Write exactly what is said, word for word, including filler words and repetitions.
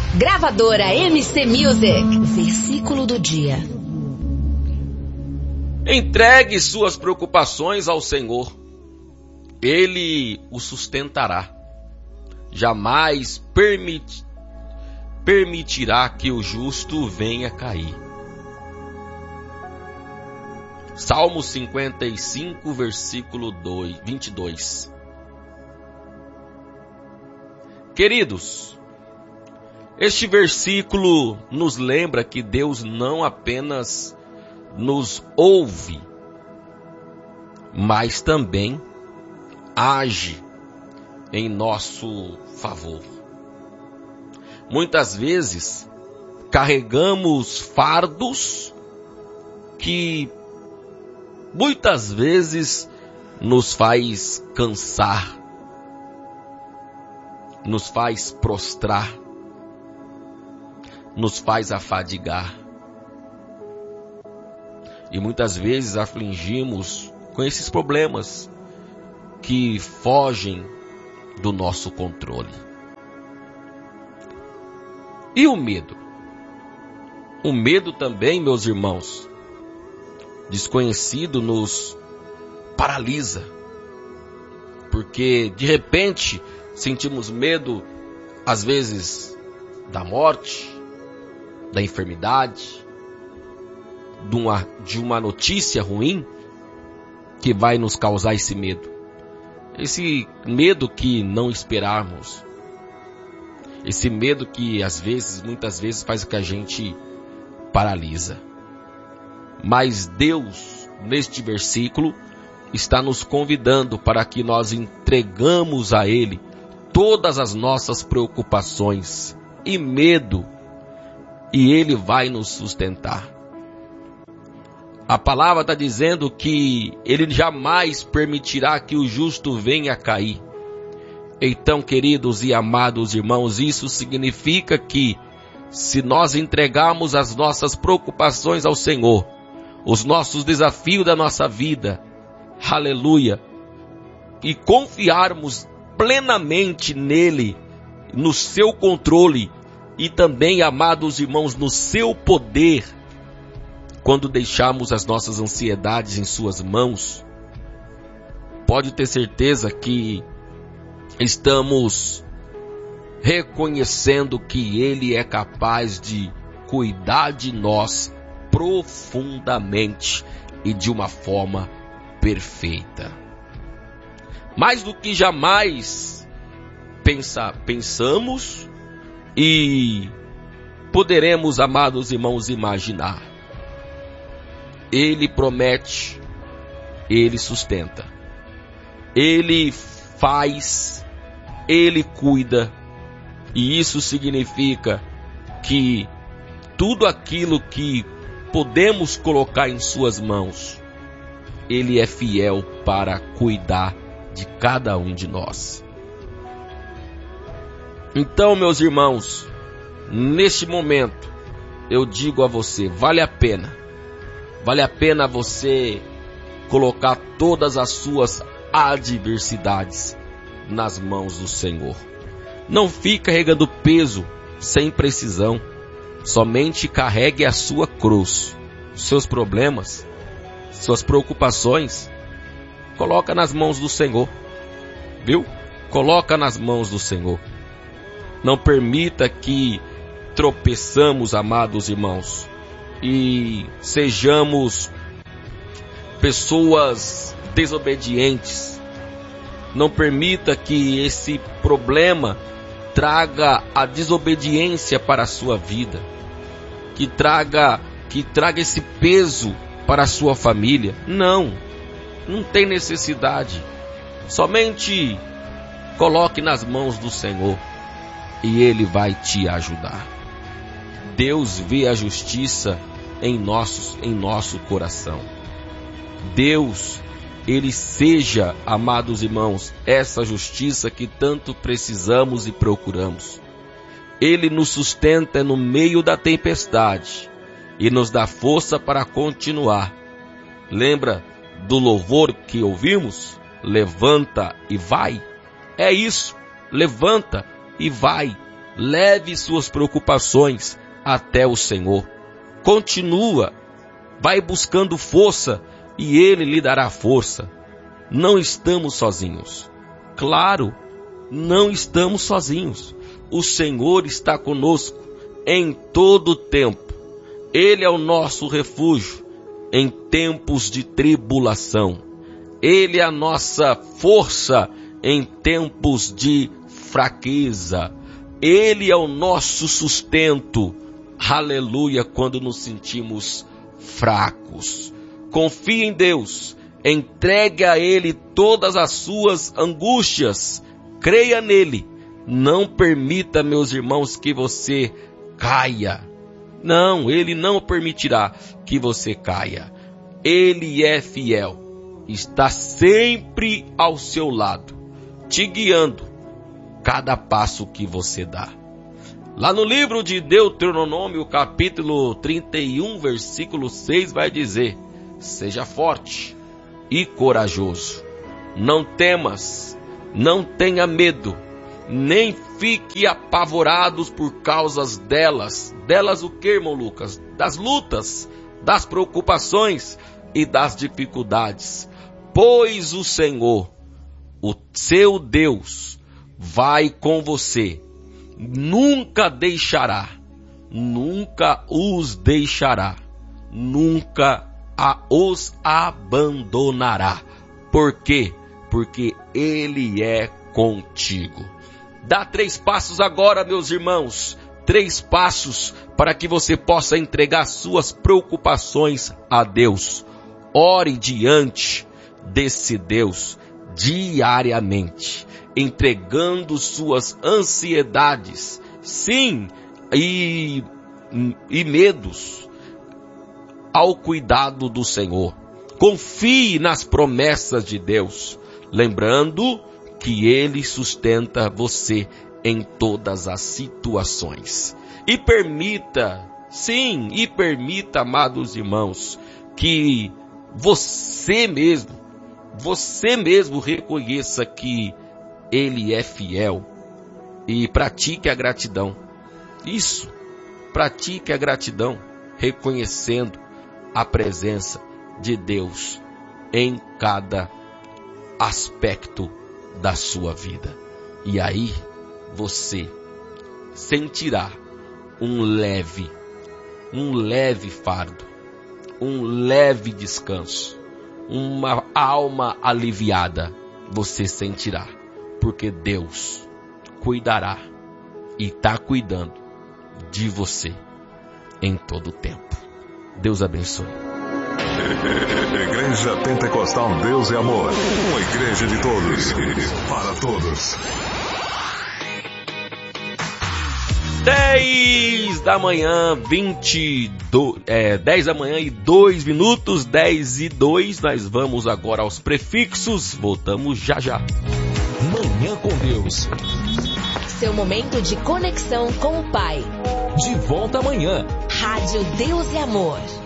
Gravadora M C Music. Versículo do dia. Entregue suas preocupações ao Senhor. Ele o sustentará. Jamais permit, permitirá que o justo venha cair. Salmo cinquenta e cinco, versículo vinte e dois. Queridos, este versículo nos lembra que Deus não apenas nos ouve, mas também age em nosso favor. Muitas vezes carregamos fardos que muitas vezes nos faz cansar, nos faz prostrar, nos faz afadigar. E muitas vezes afligimos com esses problemas que fogem do nosso controle. E o medo? O medo também, meus irmãos, desconhecido, nos paralisa. Porque de repente sentimos medo, às vezes, da morte, da enfermidade, de uma, de uma notícia ruim que vai nos causar esse medo. Esse medo que não esperamos. Esse medo que às vezes, muitas vezes faz com que a gente paralisa. Mas Deus, neste versículo, está nos convidando para que nós entregamos a Ele todas as nossas preocupações e medo, e Ele vai nos sustentar. A palavra está dizendo que Ele jamais permitirá que o justo venha a cair. Então, queridos e amados irmãos, isso significa que se nós entregarmos as nossas preocupações ao Senhor, os nossos desafios da nossa vida, aleluia, e confiarmos plenamente nele, no seu controle e também, amados irmãos, no seu poder, quando deixarmos as nossas ansiedades em suas mãos, pode ter certeza que estamos reconhecendo que Ele é capaz de cuidar de nós profundamente e de uma forma perfeita. Mais do que jamais pensa, pensamos e poderemos, amados irmãos, imaginar. Ele promete, Ele sustenta, Ele faz, Ele cuida, e isso significa que tudo aquilo que podemos colocar em suas mãos, Ele é fiel para cuidar de cada um de nós. Então, meus irmãos, neste momento, eu digo a você, vale a pena, vale a pena você colocar todas as suas adversidades nas mãos do Senhor. Não fique carregando peso sem precisão. Somente carregue a sua cruz, seus problemas, suas preocupações. Coloca nas mãos do Senhor, viu? Coloca nas mãos do Senhor. Não permita que tropeçamos, amados irmãos, e sejamos pessoas desobedientes. Não permita que esse problema traga a desobediência para a sua vida, que traga, que traga esse peso para a sua família. Não, não tem necessidade. Somente coloque nas mãos do Senhor e Ele vai te ajudar. Deus vê a justiça em nosso, em nosso coração. Deus, Ele seja, amados irmãos, essa justiça que tanto precisamos e procuramos. Ele nos sustenta no meio da tempestade e nos dá força para continuar. Lembra do louvor que ouvimos? Levanta e vai. É isso, levanta e vai. Leve suas preocupações até o Senhor. Continua, vai buscando força e Ele lhe dará força. Não estamos sozinhos. Claro, não estamos sozinhos. O Senhor está conosco em todo o tempo. Ele é o nosso refúgio em tempos de tribulação. Ele é a nossa força em tempos de fraqueza. Ele é o nosso sustento. Aleluia, quando nos sentimos fracos. Confie em Deus. Entregue a Ele todas as suas angústias. Creia nele. Não permita, meus irmãos, que você caia. Não, Ele não permitirá que você caia. Ele é fiel. Está sempre ao seu lado, te guiando cada passo que você dá. Lá no livro de Deuteronômio, capítulo trinta e um, versículo seis, vai dizer: seja forte e corajoso. Não temas, não tenha medo, nem fique apavorados por causas delas. Delas o que, irmão Lucas? Das lutas, das preocupações e das dificuldades. Pois o Senhor, o seu Deus, vai com você. Nunca deixará, nunca os deixará, nunca a os abandonará. Por quê? Porque Ele é contigo. Dá três passos agora, meus irmãos. Três passos para que você possa entregar suas preocupações a Deus. Ore diante desse Deus diariamente, entregando suas ansiedades, sim, e, e medos ao cuidado do Senhor. Confie nas promessas de Deus, lembrando que Ele sustenta você em todas as situações. E permita, sim, e permita, amados irmãos, que você mesmo, você mesmo reconheça que Ele é fiel e pratique a gratidão. Isso, pratique a gratidão, reconhecendo a presença de Deus em cada aspecto da sua vida. E aí você sentirá um leve, um leve fardo, um leve descanso, uma alma aliviada você sentirá, porque Deus cuidará e está cuidando de você em todo o tempo. Deus abençoe. Igreja Pentecostal Deus é Amor. Uma igreja de todos, para todos. dez da manhã, vinte, do, é, dez da manhã e dois minutos, dez e dois. Nós vamos agora aos prefixos. Voltamos já já. Manhã com Deus. Seu momento de conexão com o Pai. De volta amanhã. Rádio Deus e Amor.